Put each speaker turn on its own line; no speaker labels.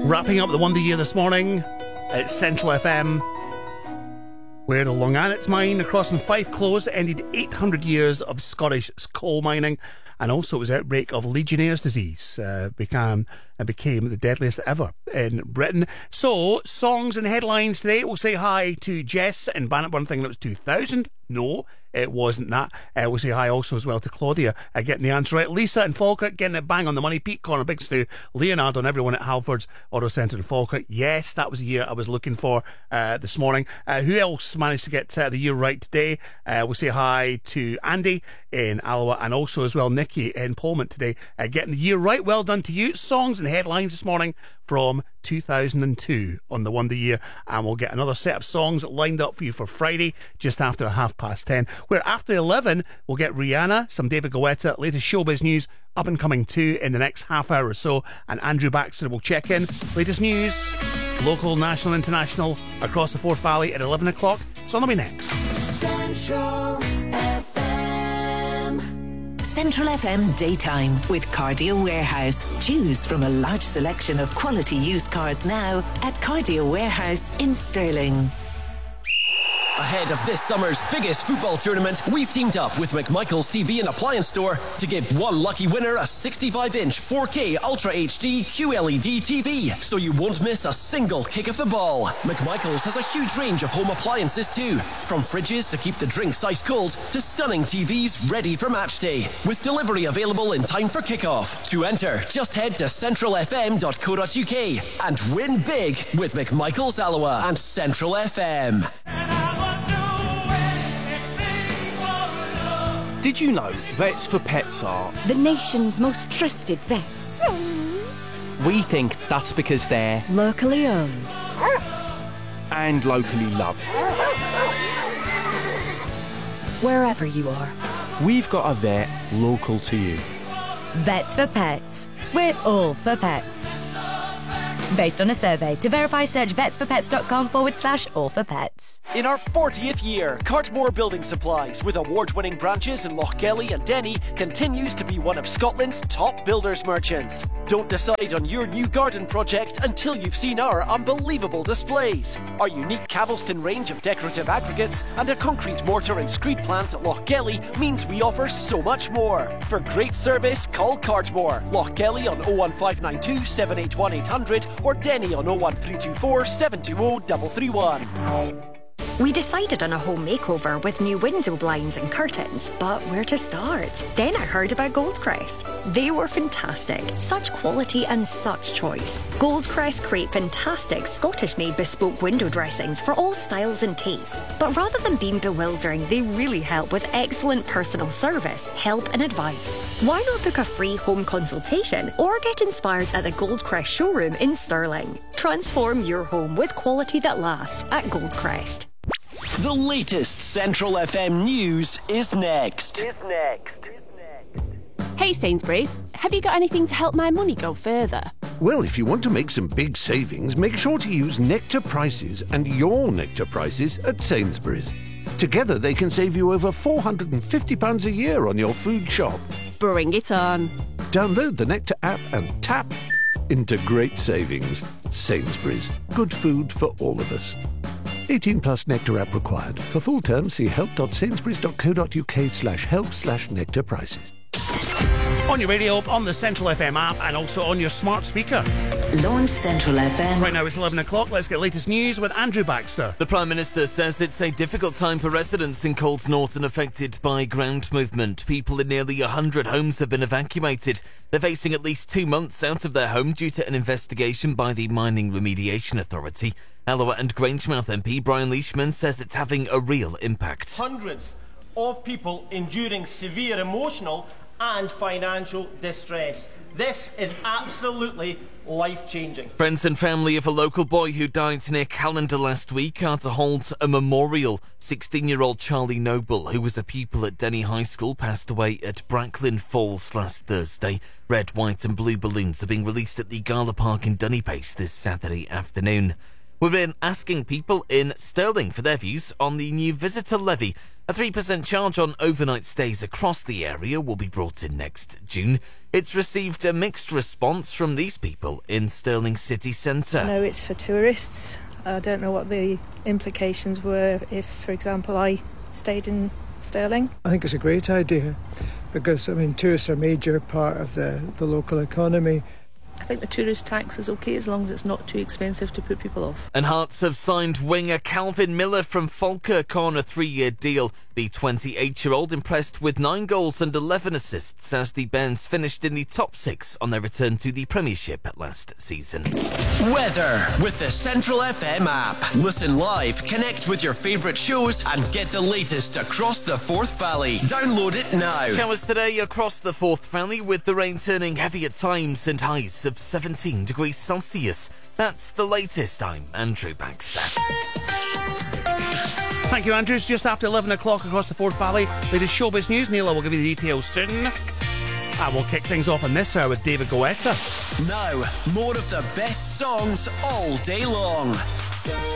Wrapping up the Wonder Year this morning at Central FM, where the Long Annets mine across in Fife Close ended 800 years of Scottish coal mining, and also it was outbreak of Legionnaire's disease became the deadliest ever in Britain. So, songs and headlines today. We'll say hi to Jess in Bannockburn, thinking it was 2000. No, it wasn't that. We'll say hi also as well to Claudia getting the answer right. Lisa in Falkirk getting it bang on the money. Pete Connor, big Stu, Leonardo and everyone at Halford's Auto Centre in Falkirk. Yes, that was the year I was looking for this morning. Who else managed to get the year right today? We'll say hi to Andy in Alloa and also as well Nikki in Pullman today getting the year right. Well done to you. Songs and headlines this morning from 2002 on the Wonder Year, and we'll get another set of songs lined up for you for Friday just after 10:30, where after 11 we'll get Rihanna, some David Guetta, latest showbiz news up and coming too in the next half hour or so, and Andrew Baxter will check in. Latest news, local, national, international, across the Forth Valley at 11 o'clock. So that'll be next.
Central FM.
Central FM Daytime with Cardio Warehouse. Choose from a large selection of quality used cars now at Cardio Warehouse in Stirling.
Ahead of this summer's biggest football tournament, we've teamed up with McMichael's TV and Appliance Store to give one lucky winner a 65-inch 4K Ultra HD QLED TV, so you won't miss a single kick of the ball. McMichael's has a huge range of home appliances too, from fridges to keep the drinks ice cold to stunning TVs ready for match day, with delivery available in time for kickoff. To enter, just head to centralfm.co.uk and win big with McMichael's Alloa and Central FM.
Did you know Vets for Pets are
the nation's most trusted vets?
We think that's because they're
Locally owned
and locally loved.
wherever you are.
We've got a vet local to you.
Vets for Pets. We're all for pets. Based on a survey. To verify, search vetsforpets.com/all for pets.
In our 40th year, Cartmore Building Supplies, with award-winning branches in Lochgelly and Denny, continues to be one of Scotland's top builders merchants. Don't decide on your new garden project until you've seen our unbelievable displays. Our unique Cavelston range of decorative aggregates and a concrete mortar and screed plant at Lochgelly means we offer so much more. For great service, call Cartmore. Lochgelly on 01592 781 800 or Denny on 01324 720 331.
We decided on a home makeover with new window blinds and curtains, but where to start? Then I heard about Goldcrest. They were fantastic. Such quality and such choice. Goldcrest create fantastic Scottish-made bespoke window dressings for all styles and tastes. But rather than being bewildering, they really help with excellent personal service, help and advice. Why not book a free home consultation or get inspired at the Goldcrest showroom in Stirling? Transform your home with quality that lasts at Goldcrest.
The latest Central FM news is next.
Hey Sainsbury's, have you got anything to help my money go further?
Well, if you want to make some big savings, make sure to use Nectar Prices and your Nectar Prices at Sainsbury's. Together they can save you over £450 a year on your food shop.
Bring it on.
Download the Nectar app and tap into great savings. Sainsbury's. Good food for all of us. 18 plus Nectar app required. For full terms, see help.sainsburys.co.uk/help/Nectar prices.
On your radio, on the Central FM app, and also on your smart speaker.
Launch Central FM.
Right now it's 11 o'clock. Let's get latest news with Andrew Baxter.
The Prime Minister says it's a difficult time for residents in Coles Norton affected by ground movement. People in nearly 100 homes have been evacuated. They're facing at least 2 months out of their home due to an investigation by the Mining Remediation Authority. Alloa and Grangemouth MP Brian Leishman says it's having a real impact.
Hundreds of people enduring severe emotional and financial distress. This is absolutely life-changing.
Friends and family of a local boy who died near Callander last week are to hold a memorial. 16-year-old Charlie Noble, who was a pupil at Denny High School, passed away at Bracklin Falls last Thursday. Red, white and blue balloons are being released at the Gala Park in Dunnypace this Saturday afternoon. We've been asking people in Stirling for their views on the new visitor levy A 3% charge on overnight stays across the area will be brought in next June. It's received a mixed response from these people in Stirling city centre.
No, it's for tourists. I don't know what the implications were if, for example, I stayed in Stirling.
I think it's a great idea because, tourists are a major part of the local economy.
I think the tourist tax is okay as long as it's not too expensive to put people off.
And Hearts have signed winger Calvin Miller from Falkirk on a 3-year deal. The 28-year-old impressed with 9 goals and 11 assists as the Bairns finished in the top 6 on their return to the Premiership last season.
Weather with the Central FM app. Listen live, connect with your favourite shows and get the latest across the Forth Valley. Download it now.
Showers today across the Forth Valley with the rain turning heavy at times and highs of 17 degrees Celsius. That's the latest. I'm Andrew Baxter.
Thank you, Andrew. It's just after 11 o'clock across the Forth Valley. Latest showbiz news. Neela will give you the details soon. And we'll kick things off in this hour with David Guetta.
Now, more of the best songs all day long.